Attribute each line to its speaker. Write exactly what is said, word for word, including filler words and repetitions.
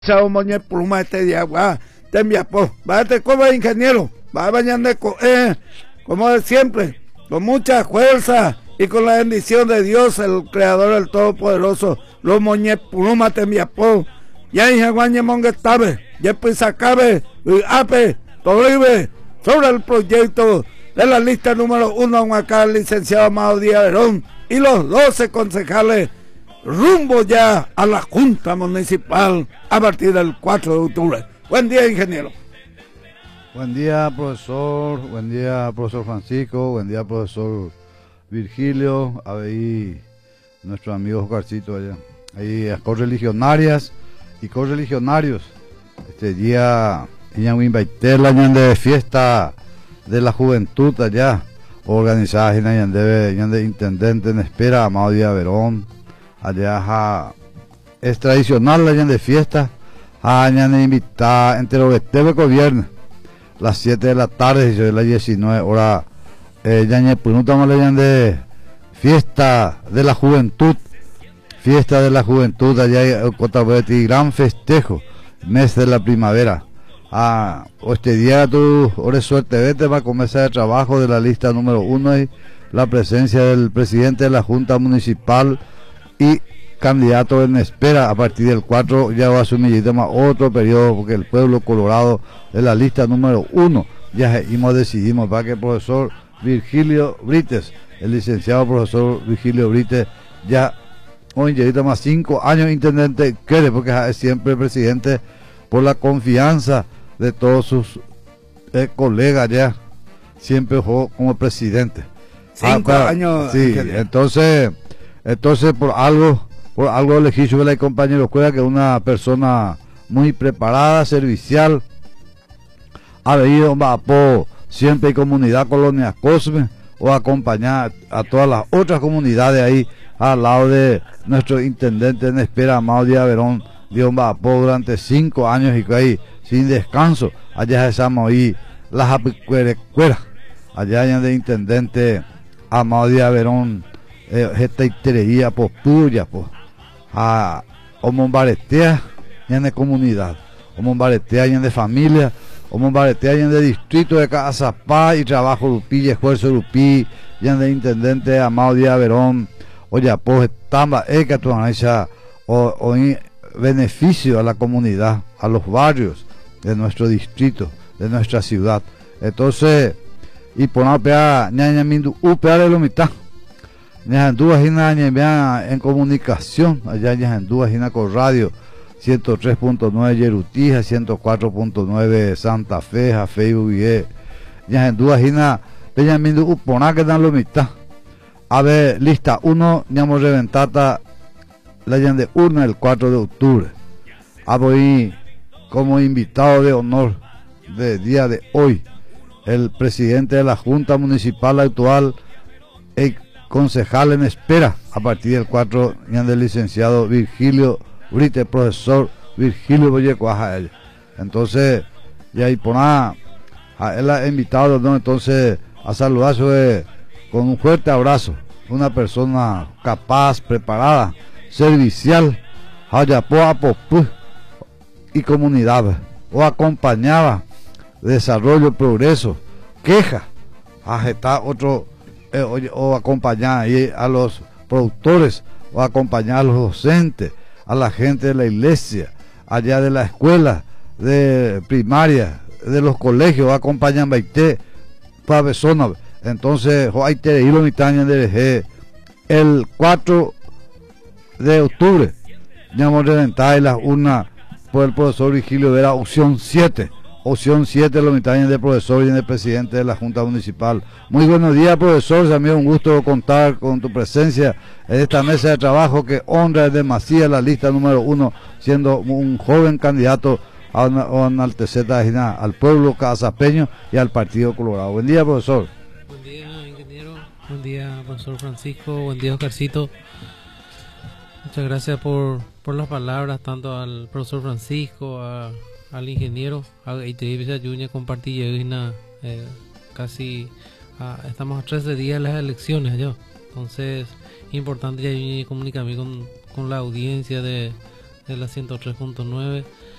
Speaker 1: Chao moñe pluma este día, guau, te envía po, váyate como ingeniero, va bañando eh, como de siempre, con mucha fuerza y con la bendición de Dios, el creador del Todopoderoso, los moñe pluma te envía po, ya hija guañe monguetabe, ya pues acabe, ape, torribe, sobre el proyecto de la lista número uno, acá el licenciado Amado Díaz Verón y los doce concejales rumbo ya a la Junta Municipal a partir del cuatro de octubre. Buen día, ingeniero.
Speaker 2: Buen día, profesor. Buen día, profesor Francisco. Buen día, profesor Virgilio. Ahí nuestro amigo Oscarcito allá. Ahí las correligionarias y correligionarios. Este día, la de fiesta de la juventud allá, organizada en de intendente en espera, Amado Díaz Verón. Allá ja, es tradicional la de fiesta, añan de invitar entre los de gobierno, las siete de la tarde, y las diecinueve horas, eh, ya ne punutamos la de fiesta de la juventud, fiesta de la juventud, allá hay Cotabeti, gran festejo, mes de la primavera. Ah, este día tú, ores suerte, vete para comenzar el trabajo de la lista número uno y la presencia del presidente de la Junta Municipal y candidato en espera. A partir del cuatro ya va a asumir más otro periodo, porque el pueblo colorado de la lista número uno ya hemos decidimos para que el profesor Virgilio Brites, el licenciado profesor Virgilio Brites, ya hoy ya más cinco años intendente quiere, porque es siempre presidente por la confianza de todos sus eh, colegas, ya siempre jugó como presidente.
Speaker 1: Cinco
Speaker 2: ah,
Speaker 1: años.
Speaker 2: Sí, entonces Entonces, por algo, por algo elegí yo la compañero escuela, que es una persona muy preparada, servicial, ha venido a siempre hay comunidad Colonia Cosme, o acompañar a todas las otras comunidades ahí, al lado de nuestro intendente en espera, Amado Díaz Verón, dio Bapo durante cinco años y que ahí, sin descanso, allá estamos ahí, las apicuerecueras, allá hay de intendente Amado Díaz Verón, esta itería por puya pues a homombaretea en de comunidad, homombaretea en de familia, homombaretea en de distrito de Casa Paz y trabajo Lupí y esfuerzo Lupí y en de intendente Amado Díaz Verón, oye pues tamba eka tu anaisa o, o beneficio a la comunidad, a los barrios de nuestro distrito, de nuestra ciudad. Entonces y por una pea ñaña mindu upea de lo mitad en comunicación, allá en con radio ciento tres punto nueve Yerutija, ciento cuatro punto nueve Santa Fe, a Facebook y ya en Duajina, Peñamindu Upona que dan lo mitad. A ver, lista uno, ñamo reventata la de urna el cuatro de octubre. A voy como invitado de honor de día de hoy, el presidente de la Junta Municipal actual, el concejal en espera a partir del cuatro del licenciado Virgilio Brite, profesor Virgilio Boyeco. Entonces ya ahí por nada a él ha invitado, ¿no? Entonces a saludarse con un fuerte abrazo, una persona capaz, preparada, servicial, y comunidad, o acompañaba desarrollo, progreso, queja, está otro Eh, o, o acompañar a los productores, o acompañar a los docentes, a la gente de la iglesia, allá de la escuela, de primaria, de los colegios, o acompañan a Baité, para personas. Entonces, el cuatro de octubre, ya vamos a reventar las urnas por el profesor Virgilio Vera, opción siete. Opción siete, los mitades del profesor y del presidente de la Junta Municipal. Muy buenos días, profesor. También un gusto contar con tu presencia en esta mesa de trabajo que honra demasiado la lista número uno, siendo un joven candidato a una, a enaltecer al pueblo casapeño y al Partido Colorado. Buen día, profesor.
Speaker 3: Buen día, ingeniero. Buen día, profesor Francisco. Buen día, Oscarcito. Muchas gracias por, por las palabras, tanto al profesor Francisco, a al ingeniero, a compartir eh, casi a, estamos a trece días de las elecciones ya. Entonces importante ya comunicarme con, con la audiencia de, de la ciento tres punto nueve.